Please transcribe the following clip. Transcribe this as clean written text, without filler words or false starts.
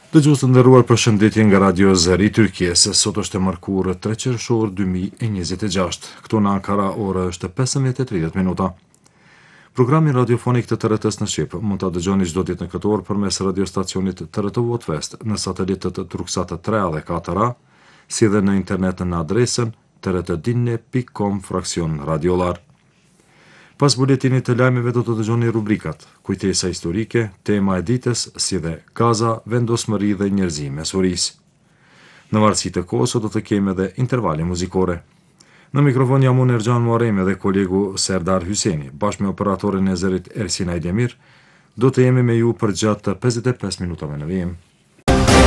Dëgjues të nderuar, përshëndetje nga Radio Zëri Tyrkies. Sot është e mërkurë 3 qershor 2026. Këtu në Ankara ora është 15:30 minuta. Programin radiofonik të TRT-s në Shqip mund ta dëgjoni çdo ditë në këtë orë përmes radiostacionit TRT West në satelitet Turksat 3 dhe 4A, si dhe në internet në adresën trtdinne.com/radiolar. Pas buletinit të lajmeve do të dëgjoni rubrikat: kujtesa historike, tema e ditës, si dhe Gaza, vendosmëri dhe njerëzim mesuris. Në varësi të kohës do të kemi edhe intervale muzikore. Në mikrofon jam unë Erxhan Muharremi dhe kolegu Serdar Hyseni, bashkë me operatorin e zërit Ersin Ajdemir, do të jemi me ju për gjatë 55 minutave në vijim.